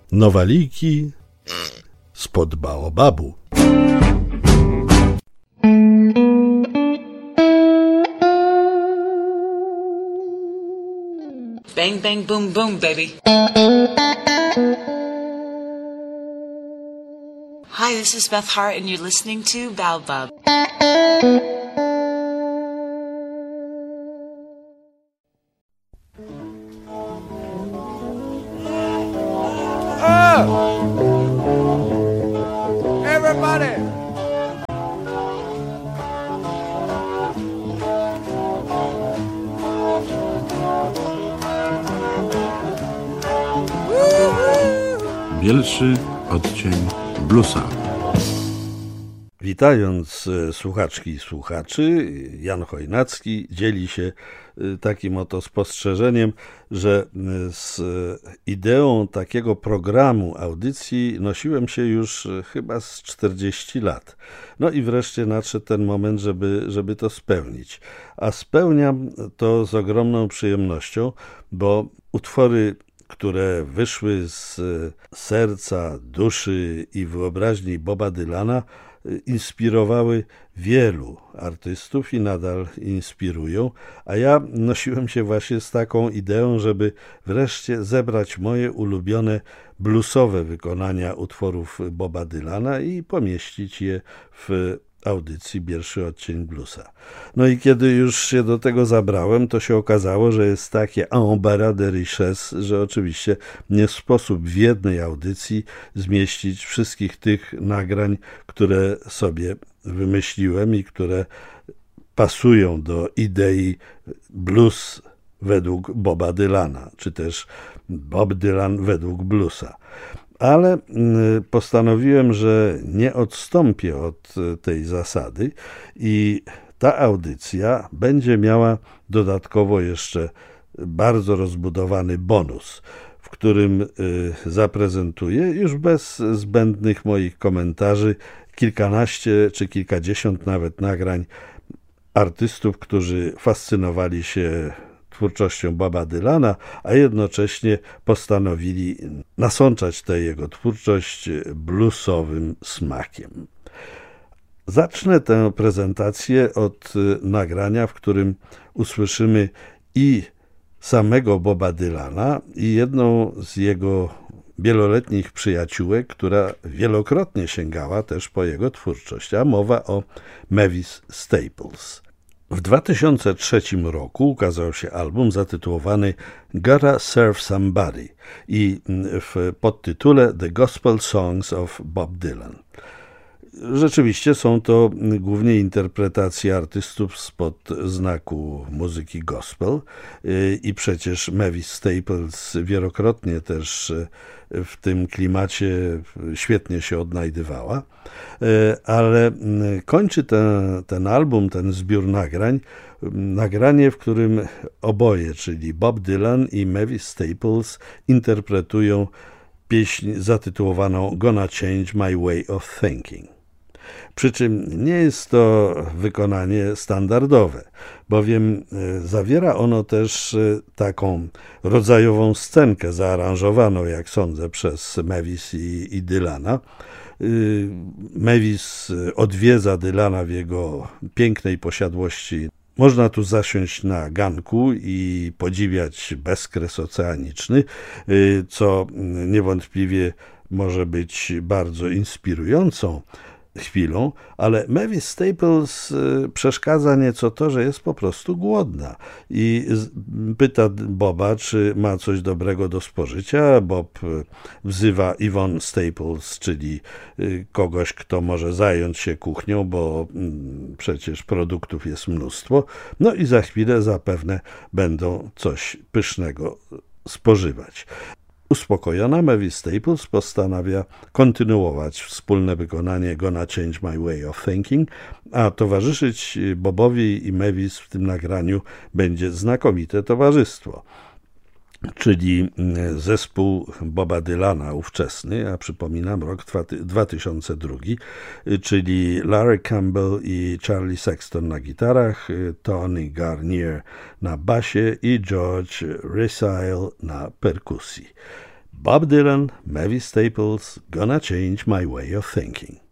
Nowaliki spod baobabu. Bang, bang, boom, boom, baby. Hi, this is Beth Hart, and you're listening to Baobab. Everybody! Pierwszy odcień bluesa. Witając słuchaczki i słuchaczy, Jan Chojnacki dzieli się takim oto spostrzeżeniem, że z ideą takiego programu audycji nosiłem się już chyba z 40 lat. No i wreszcie nadszedł ten moment, żeby to spełnić. A spełniam to z ogromną przyjemnością, bo utwory, które wyszły z serca, duszy i wyobraźni Boba Dylana, inspirowały wielu artystów i nadal inspirują, a ja nosiłem się właśnie z taką ideą, żeby wreszcie zebrać moje ulubione bluesowe wykonania utworów Boba Dylana i pomieścić je w audycji Pierwszy odcień bluesa. No i kiedy już się do tego zabrałem, to się okazało, że jest takie embarras de richesse, że oczywiście nie sposób w jednej audycji zmieścić wszystkich tych nagrań, które sobie wymyśliłem i które pasują do idei blues według Boba Dylana, czy też Bob Dylan według bluesa. Ale postanowiłem, że nie odstąpię od tej zasady i ta audycja będzie miała dodatkowo jeszcze bardzo rozbudowany bonus, w którym zaprezentuję już bez zbędnych moich komentarzy kilkanaście czy kilkadziesiąt nawet nagrań artystów, którzy fascynowali się twórczością Boba Dylana, a jednocześnie postanowili nasączać tę jego twórczość bluesowym smakiem. Zacznę tę prezentację od nagrania, w którym usłyszymy i samego Boba Dylana, i jedną z jego wieloletnich przyjaciółek, która wielokrotnie sięgała też po jego twórczość, a mowa o Mavis Staples. W 2003 roku ukazał się album zatytułowany Gotta Serve Somebody i w podtytule The Gospel Songs of Bob Dylan. Rzeczywiście są to głównie interpretacje artystów spod znaku muzyki gospel i przecież Mavis Staples wielokrotnie też w tym klimacie świetnie się odnajdywała, ale kończy ten album, ten zbiór nagrań, nagranie, w którym oboje, czyli Bob Dylan i Mavis Staples, interpretują pieśń zatytułowaną Gonna Change My Way of Thinking. Przy czym nie jest to wykonanie standardowe, bowiem zawiera ono też taką rodzajową scenkę zaaranżowaną, jak sądzę, przez Mavis i Dylana. Mavis odwiedza Dylana w jego pięknej posiadłości. Można tu zasiąść na ganku i podziwiać bezkres oceaniczny, co niewątpliwie może być bardzo inspirującą chwilą, ale Mavis Staples przeszkadza nieco to, że jest po prostu głodna i pyta Boba, czy ma coś dobrego do spożycia. Bob wzywa Yvonne Staples, czyli kogoś, kto może zająć się kuchnią, bo przecież produktów jest mnóstwo. No i za chwilę zapewne będą coś pysznego spożywać. Uspokojona, Mavis Staples postanawia kontynuować wspólne wykonanie Gonna Change My Way of Thinking, a towarzyszyć Bobowi i Mavis w tym nagraniu będzie znakomite towarzystwo. Czyli zespół Boba Dylana ówczesny, a przypominam rok 2002, czyli Larry Campbell i Charlie Sexton na gitarach, Tony Garnier na basie i George Resile na perkusji. Bob Dylan, Mavis Staples, Gonna Change My Way of Thinking.